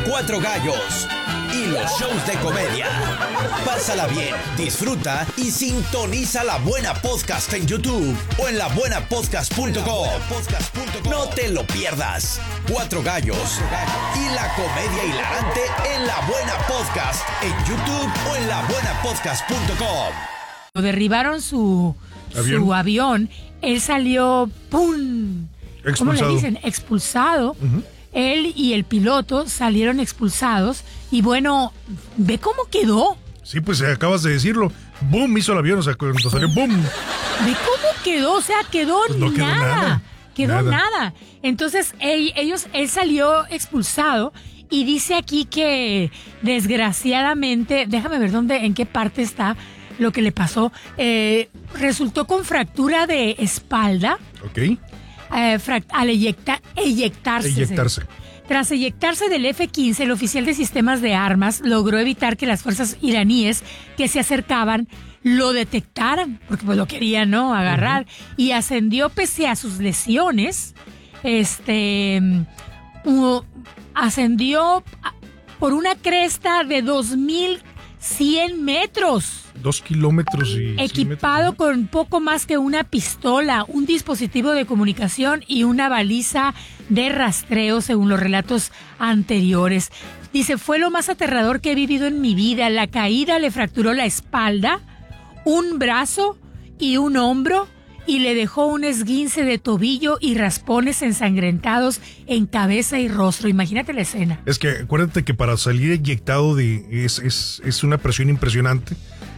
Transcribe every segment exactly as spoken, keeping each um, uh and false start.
Cuatro Gallos y los shows de comedia. Pásala bien, disfruta y sintoniza La Buena Podcast en YouTube o en la buena podcast punto com. No te lo pierdas. Cuatro Gallos y la comedia hilarante en La Buena Podcast en YouTube o en la buena podcast punto com. Lo derribaron su avión. su avión. Él salió, ¡pum! ¿Cómo le dicen? Expulsado. Uh-huh. Él y el piloto salieron expulsados. Y bueno, ¿ve cómo quedó? Sí, pues acabas de decirlo. ¡Boom! Hizo el avión, o sea, cuando salió ¡boom! ¿Ve cómo quedó? O sea, quedó, pues no nada. Quedó nada. Quedó nada. nada. Entonces, él, ellos, él salió expulsado. Y dice aquí que, desgraciadamente, déjame ver dónde, en qué parte está lo que le pasó. Eh, resultó con fractura de espalda. Ok. Eh, fract- al eyecta- eyectarse. Eyectarse. Tras eyectarse del F quince, el oficial de sistemas de armas logró evitar que las fuerzas iraníes que se acercaban lo detectaran, porque pues lo querían, ¿no? Agarrar. Uh-huh. Y ascendió pese a sus lesiones. Este... Uh, ascendió por una cresta de dos mil cien metros. Dos kilómetros y... Equipado metros, ¿no? con poco más que una pistola, un dispositivo de comunicación y una baliza de rastreo, según los relatos anteriores. Dice, fue lo más aterrador que he vivido en mi vida. La caída le fracturó la espalda, un brazo y un hombro, y le dejó un esguince de tobillo y raspones ensangrentados en cabeza y rostro. Imagínate la escena. Es que acuérdate que para salir eyectado de es, es, es una presión impresionante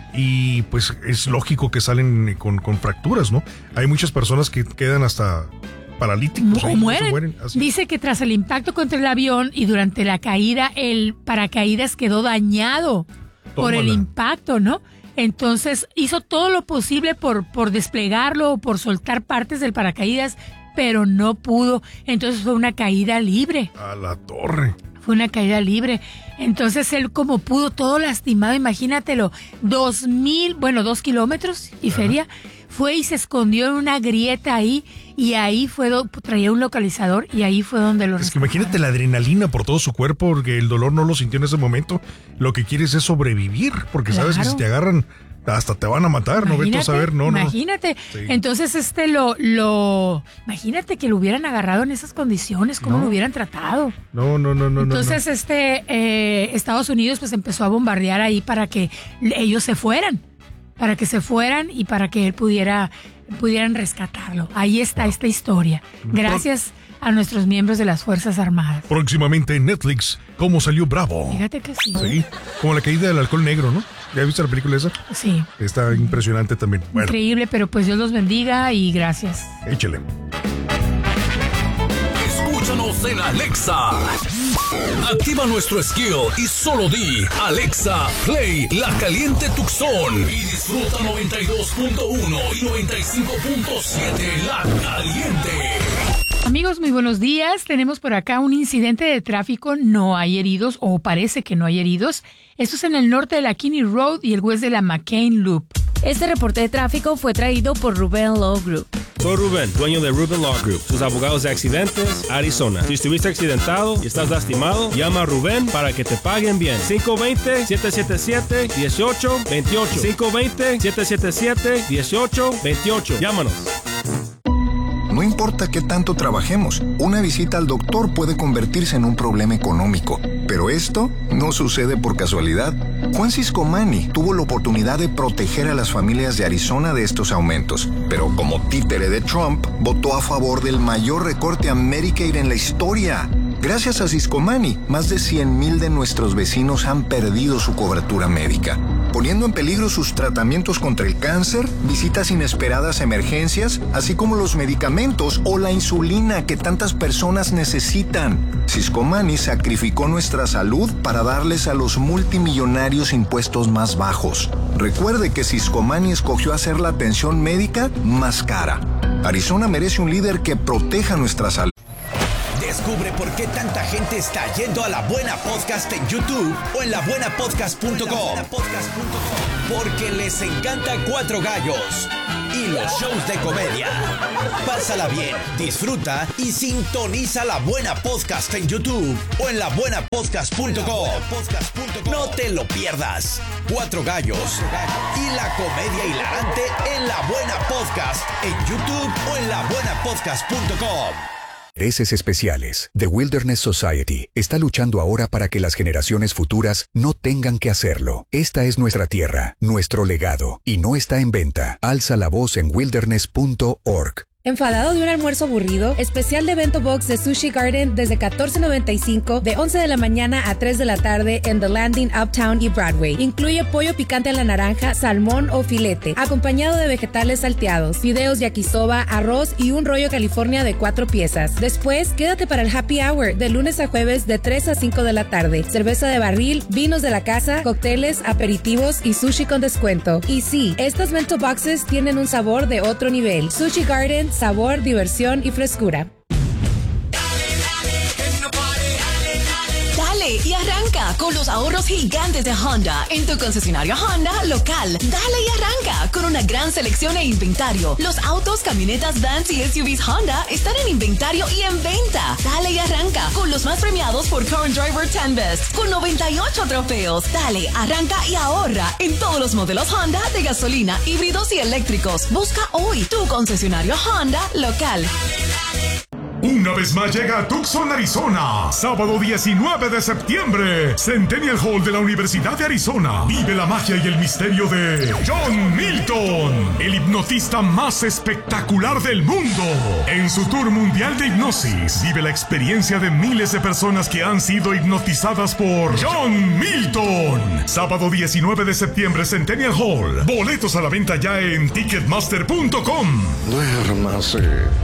y pues es lógico que salen con, con fracturas, ¿no? Hay muchas personas que quedan hasta paralíticos. O ahí, mueren. mueren Dice que tras el impacto contra el avión y durante la caída, el paracaídas quedó dañado. Tómala. Por el impacto, ¿no? Entonces hizo todo lo posible por, por desplegarlo o por soltar partes del paracaídas, pero no pudo. Entonces fue una caída libre. A la torre. Fue una caída libre. Entonces él como pudo, todo lastimado, imagínatelo, dos mil, bueno, dos kilómetros y feria, fue y se escondió en una grieta ahí y ahí fue, do, traía un localizador y ahí fue donde lo Es que imagínate la adrenalina por todo su cuerpo, porque el dolor no lo sintió en ese momento. Lo que quieres es sobrevivir, porque claro. Sabes que si te agarran hasta te van a matar, imagínate, no vete a saber, no, imagínate. no. Sí. Entonces este lo, lo, imagínate que lo hubieran agarrado en esas condiciones, cómo no. lo hubieran tratado. No, no, no, no. Entonces no, no. este eh, Estados Unidos pues empezó a bombardear ahí para que ellos se fueran, para que se fueran y para que él pudiera, pudieran rescatarlo. Ahí está esta historia. Gracias a nuestros miembros de las Fuerzas Armadas. Próximamente en Netflix, ¿Cómo salió Bravo? Fíjate que sí. Sí, como la caída del alcohol negro, ¿no? ¿Ya viste la película esa? Sí. Está impresionante también. Bueno. Increíble, pero pues Dios los bendiga y gracias. Échale. Escúchanos en Alexa. Activa nuestro skill y solo di Alexa, play La Caliente Tucson y disfruta noventa y dos punto uno y noventa y cinco punto siete La Caliente. Amigos, muy buenos días. Tenemos por acá un incidente de tráfico. No hay heridos, o parece que no hay heridos. Esto es en el norte de la Kinney Road y el west de la McCain Loop. Este reporte de tráfico fue traído por Rubén Law Group. Soy Rubén, dueño de Rubén Law Group, sus abogados de accidentes, Arizona. Si estuviste accidentado y estás lastimado, llama a Rubén para que te paguen bien. cinco dos cero, siete siete siete, uno ocho dos ocho. cinco dos cero, siete siete siete, uno ocho dos ocho. Llámanos. No importa qué tanto trabajemos, una visita al doctor puede convertirse en un problema económico. Pero esto no sucede por casualidad. Juan Ciscomani tuvo la oportunidad de proteger a las familias de Arizona de estos aumentos. Pero como títere de Trump, votó a favor del mayor recorte a Medicaid en la historia. Gracias a Ciscomani, más de cien mil de nuestros vecinos han perdido su cobertura médica, poniendo en peligro sus tratamientos contra el cáncer, visitas inesperadas a emergencias, así como los medicamentos o la insulina que tantas personas necesitan. Ciscomani sacrificó nuestra salud para darles a los multimillonarios impuestos más bajos. Recuerde que Ciscomani escogió hacer la atención médica más cara. Arizona merece un líder que proteja nuestra salud. Descubre por qué tanta gente está yendo a La Buena Podcast en YouTube o en la buena podcast punto com. Porque les encanta Cuatro Gallos. y los shows de comedia. Pásala bien, disfruta y sintoniza La Buena Podcast en YouTube o en la buena podcast punto com. No te lo pierdas. Cuatro gallos y la comedia hilarante en La Buena Podcast en YouTube o en la buena podcast punto com. Intereses especiales. The Wilderness Society está luchando ahora para que las generaciones futuras no tengan que hacerlo. Esta es nuestra tierra, nuestro legado, y no está en venta. Alza la voz en wilderness punto org. ¿Enfadado de un almuerzo aburrido? Especial de Bento Box de Sushi Garden desde catorce noventa y cinco de once de la mañana a tres de la tarde en The Landing, Uptown y Broadway. Incluye pollo picante a la naranja, salmón o filete, acompañado de vegetales salteados, fideos yakisoba, arroz y un rollo California de cuatro piezas. Después, quédate para el happy hour de lunes a jueves de tres a cinco de la tarde. Cerveza de barril, vinos de la casa, cócteles, aperitivos y sushi con descuento. Y sí, estas Bento Boxes tienen un sabor de otro nivel. Sushi Garden, sabor, diversión y frescura. Dale y arranca con los ahorros gigantes de Honda en tu concesionario Honda local. Dale y arranca con una gran selección e inventario. Los autos, camionetas, vans y S U Vs Honda están en inventario y en venta. Dale y arranca con los más premiados por Current Driver ten Best con noventa y ocho trofeos. Dale, arranca y ahorra en todos los modelos Honda de gasolina, híbridos y eléctricos. Busca hoy tu concesionario Honda local. Una vez más llega a Tucson, Arizona. Sábado diecinueve de septiembre. Centennial Hall de la Universidad de Arizona. Vive la magia y el misterio de John Milton, el hipnotista más espectacular del mundo. En su tour mundial de hipnosis, vive la experiencia de miles de personas que han sido hipnotizadas por John Milton. Sábado diecinueve de septiembre, Centennial Hall. Boletos a la venta ya en ticketmaster punto com. Duérmase.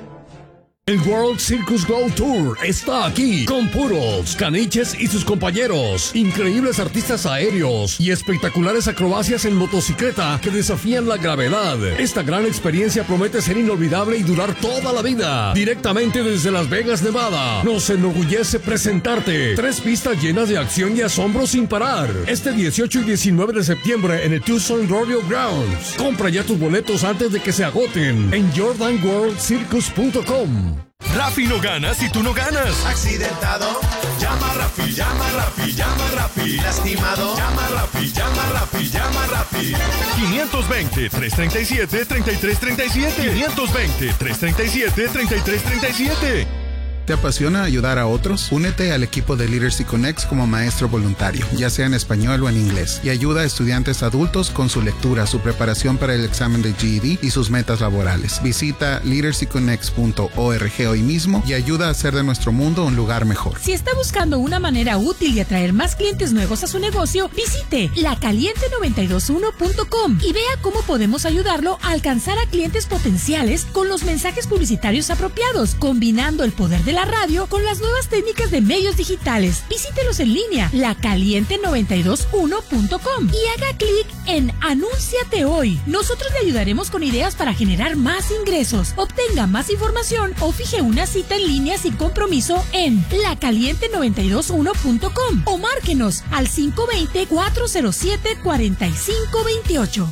El World Circus Glow Tour está aquí con Poodles, Caniches y sus compañeros, increíbles artistas aéreos y espectaculares acrobacias en motocicleta que desafían la gravedad. Esta gran experiencia promete ser inolvidable y durar toda la vida. Directamente desde Las Vegas, Nevada, nos enorgullece presentarte tres pistas llenas de acción y asombro sin parar. Este dieciocho y diecinueve de septiembre en el Tucson Rodeo Grounds. Compra ya tus boletos antes de que se agoten en jordan world circus punto com. Rafi no gana si tú no ganas. Accidentado, llama a Rafi, llama a Rafi, llama a Rafi. Lastimado, llama a Rafi, llama a Rafi, llama a Rafi. quinientos veinte, trescientos treinta y siete, treinta y tres treinta y siete. quinientos veinte, trescientos treinta y siete, treinta y tres treinta y siete. ¿Te apasiona ayudar a otros? Únete al equipo de Literacy Connects como maestro voluntario, ya sea en español o en inglés, y ayuda a estudiantes adultos con su lectura, su preparación para el examen de G E D y sus metas laborales. Visita literacy connects punto org hoy mismo y ayuda a hacer de nuestro mundo un lugar mejor. Si está buscando una manera útil de atraer más clientes nuevos a su negocio, visite la caliente noventa y dos uno punto com y vea cómo podemos ayudarlo a alcanzar a clientes potenciales con los mensajes publicitarios apropiados, combinando el poder de la radio con las nuevas técnicas de medios digitales. Visítelos en línea, la caliente noventa y dos uno punto com y haga clic en Anúnciate hoy. Nosotros le ayudaremos con ideas para generar más ingresos. Obtenga más información o fije una cita en línea sin compromiso en la caliente noventa y dos uno punto com o márquenos al cinco dos cero, cuatro cero siete, cuatro cinco dos ocho.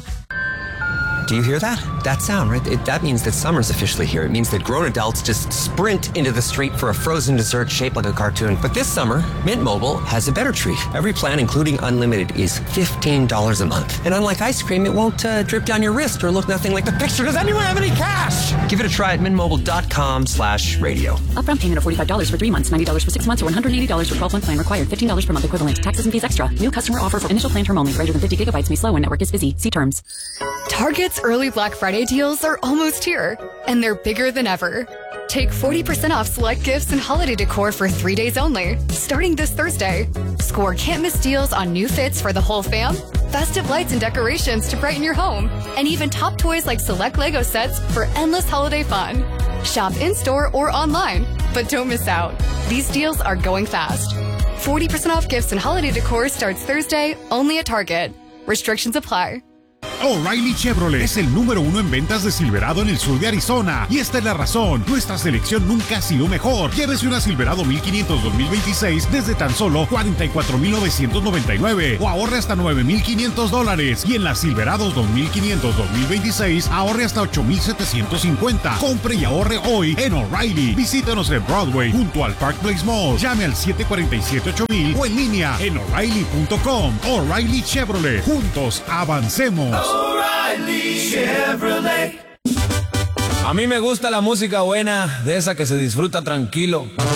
Do you hear that? That sound, right? It, that means that summer's officially here. It means that grown adults just sprint into the street for a frozen dessert shaped like a cartoon. But this summer, Mint Mobile has a better treat. Every plan, including unlimited, is fifteen dollars a month. And unlike ice cream, it won't uh, drip down your wrist or look nothing like the picture. Does anyone have any cash? Give it a try at mintmobile.com slash radio. Upfront payment of forty-five dollars for three months, ninety dollars for six months, or one hundred eighty dollars for twelve-month plan required. fifteen dollars per month equivalent. Taxes and fees extra. New customer offer for initial plan term only. Greater than fifty gigabytes may slow when network is busy. See terms. Target's early Black Friday deals are almost here, and they're bigger than ever. Take forty percent off select gifts and holiday decor for three days only, starting this Thursday. Score can't-miss deals on new fits for the whole fam, festive lights and decorations to brighten your home, and even top toys like select Lego sets for endless holiday fun. Shop in-store or online, but don't miss out. These deals are going fast. forty percent off gifts and holiday decor starts Thursday only at Target. Restrictions apply. O'Reilly Chevrolet es el número uno en ventas de Silverado en el sur de Arizona. Y esta es la razón. Nuestra selección nunca ha sido mejor. Llévese una Silverado mil quinientos dos mil veintiséis desde tan solo cuarenta y cuatro mil novecientos noventa y nueve o ahorre hasta nueve mil quinientos dólares. Y en las Silverados dos mil quinientos dos mil veintiséis ahorre hasta ocho mil setecientos cincuenta. Compre y ahorre hoy en O'Reilly. Visítanos en Broadway junto al Park Place Mall. Llame al siete cuatro siete ocho mil o en línea en O'Reilly punto com. O'Reilly Chevrolet. Juntos avancemos. O'Reilly Chevrolet. A mí me gusta la música buena, de esa que se disfruta tranquilo,